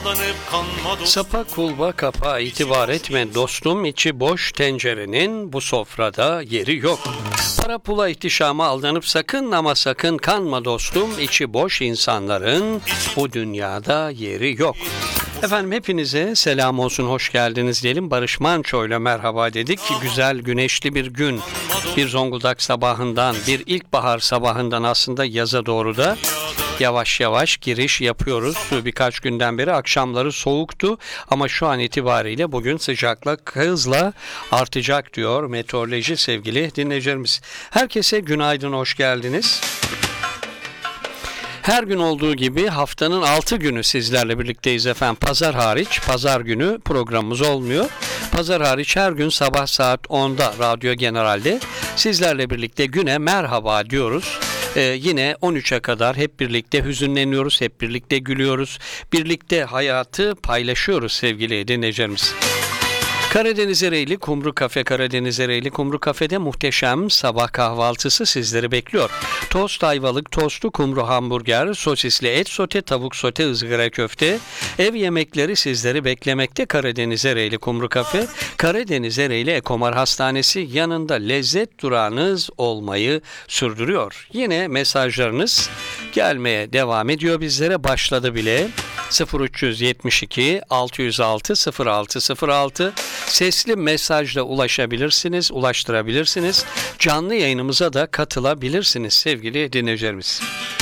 Sapa kulba kapa itibar etme dostum, içi boş tencerenin bu sofrada yeri yok. Para pula ihtişama aldanıp sakın ama sakın kanma dostum, içi boş insanların bu dünyada yeri yok. Efendim hepinize selam olsun, hoş geldiniz diyelim. Barış Manço'yla merhaba dedik. Güzel güneşli bir gün, bir Zonguldak sabahından, bir ilkbahar sabahından aslında yaza doğru da yavaş yavaş giriş yapıyoruz. Birkaç günden beri akşamları soğuktu ama şu an itibariyle bugün sıcaklık hızla artacak diyor meteoroloji sevgili dinleyicilerimiz. Herkese günaydın, hoş geldiniz. Her gün olduğu gibi haftanın 6 günü sizlerle birlikteyiz efendim. Pazar hariç, pazar günü programımız olmuyor. Pazar hariç her gün sabah saat 10'da Radyo General'de sizlerle birlikte güne merhaba diyoruz. Yine 13'e kadar hep birlikte hüzünleniyoruz, hep birlikte gülüyoruz, birlikte hayatı paylaşıyoruz sevgili dinleyicilerimiz. Karadeniz Ereğli Kumru Kafe, Karadeniz Ereğli Kumru Kafe'de muhteşem sabah kahvaltısı sizleri bekliyor. Tost ayvalık tostu, kumru hamburger, sosisli et sote, tavuk sote, ızgara köfte, ev yemekleri sizleri beklemekte. Karadeniz Ereğli Kumru Kafe, Karadeniz Ereğli Ekomar Hastanesi yanında lezzet durağınız olmayı sürdürüyor. Yine mesajlarınız gelmeye devam ediyor bizlere, başladı bile. 0372 606 0606 sesli mesajla ulaştırabilirsiniz. Canlı yayınımıza da katılabilirsiniz sevgili dinleyicilerimiz.